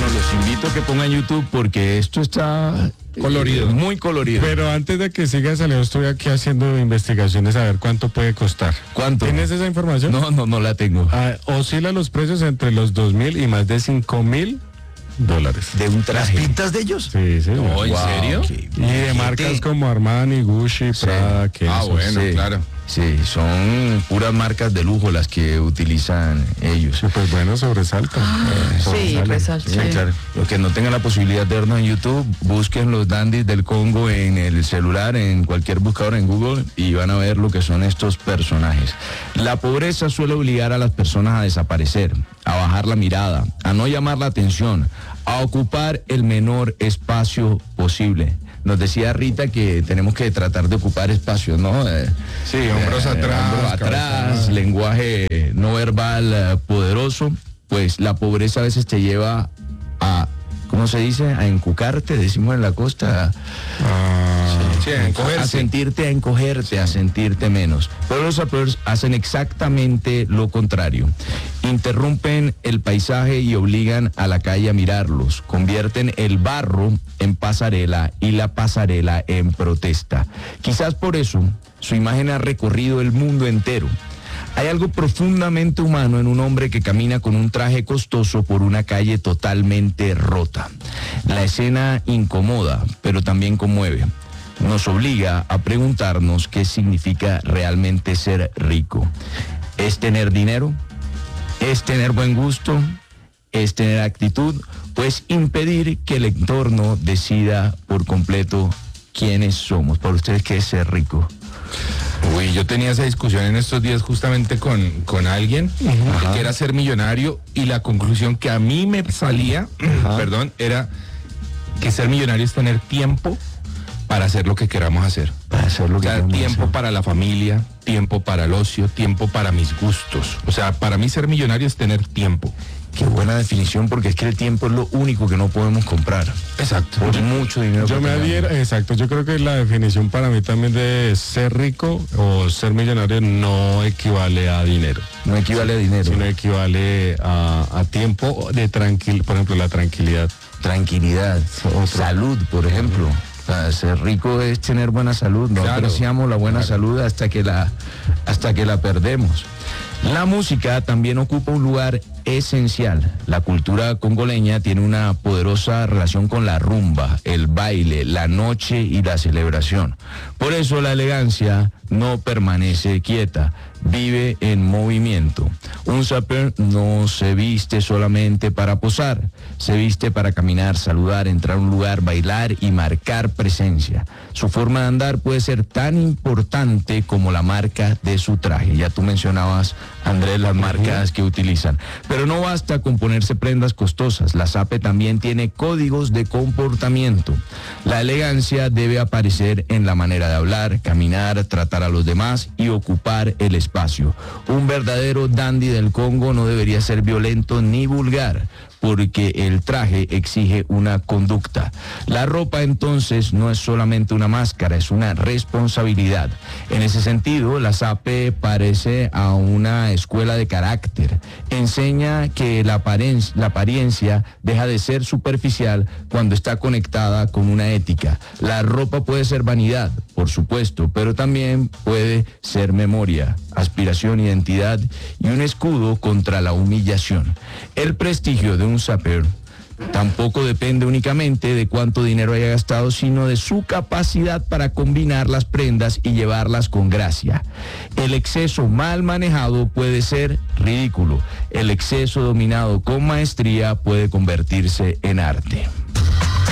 los invito a que pongan YouTube porque esto está colorido. Muy colorido. Pero antes de que siga saliendo, estoy aquí haciendo investigaciones a ver cuánto puede costar. ¿Cuánto? ¿Tienes esa información? No la tengo. Oscila los precios entre los 2.000 y más de $5.000. ¿De un traje? ¿Las pintas de ellos? Sí, sí. No, ¿en Wow, serio? Y de marcas como Armani, Gucci, Prada, que bueno, sí, claro. Sí, son puras marcas de lujo las que utilizan ellos. pues bueno, sobresalta. Sí, resalta. Sí, claro. Los que no tengan la posibilidad de vernos en YouTube, busquen los dandies del Congo en el celular, en cualquier buscador en Google, y van a ver lo que son estos personajes. La pobreza suele obligar a las personas a desaparecer, a bajar la mirada, a no llamar la atención, a ocupar el menor espacio posible. Nos decía Rita que tenemos que tratar de ocupar espacios, ¿no? Sí, hombros atrás, lenguaje no verbal poderoso. Pues la pobreza a veces te lleva a, ¿cómo se dice? A encucarte, decimos en la costa. Sí, a encogerse. A encogerte, a sentirte menos. Pero los sappers hacen exactamente lo contrario. Interrumpen el paisaje y obligan a la calle a mirarlos. Convierten el barro en pasarela y la pasarela en protesta. Quizás por eso su imagen ha recorrido el mundo entero. Hay algo profundamente humano en un hombre que camina con un traje costoso por una calle totalmente rota. La escena incomoda, pero también conmueve. Nos obliga a preguntarnos qué significa realmente ser rico. ¿Es tener dinero? ¿Es tener buen gusto? ¿Es tener actitud? ¿O es impedir que el entorno decida por completo quiénes somos? Para ustedes, ¿qué es ser rico? Uy, yo tenía esa discusión en estos días justamente con alguien que era ser millonario, y la conclusión que a mí me salía, era que ser millonario es tener tiempo para hacer lo que queramos hacer. Para hacer lo que queramos tiempo hacer. para la familia, tiempo para el ocio, tiempo para mis gustos. O sea, para mí ser millonario es tener tiempo. Qué buena definición, porque es que el tiempo es lo único que no podemos comprar. Exacto. Por mucho dinero. Yo que me tengamos. adhiero, exacto, yo creo que la definición para mí también de ser rico o ser millonario no equivale a dinero. No equivale a dinero. Sino equivale a tiempo de por ejemplo, la tranquilidad. Tranquilidad, salud, por ejemplo. O sea, ser rico es tener buena salud. No Claro, apreciamos la buena salud hasta que la perdemos. La música también ocupa un lugar esencial. La cultura congoleña tiene una poderosa relación con la rumba, el baile, la noche y la celebración. Por eso la elegancia no permanece quieta, vive en movimiento. Un sapper no se viste solamente para posar, se viste para caminar, saludar, entrar a un lugar, bailar y marcar presencia. Su forma de andar puede ser tan importante como la marca de su traje. Ya tú mencionabas, Andrés, las marcas que utilizan. Pero no basta con ponerse prendas costosas. La SAPE también tiene códigos de comportamiento. La elegancia debe aparecer en la manera de hablar, caminar, tratar a los demás y ocupar el espacio. Un verdadero dandy del Congo no debería ser violento ni vulgar, porque el traje exige una conducta. La ropa entonces no es solamente una máscara, es una responsabilidad. En ese sentido, la SAPE parece a una escuela de carácter. Enseña que la apariencia deja de ser superficial cuando está conectada con una ética. La ropa puede ser vanidad, por supuesto, pero también puede ser memoria, aspiración, identidad y un escudo contra la humillación. El prestigio de un sapper tampoco depende únicamente de cuánto dinero haya gastado, sino de su capacidad para combinar las prendas y llevarlas con gracia. El exceso mal manejado puede ser ridículo. El exceso dominado con maestría puede convertirse en arte.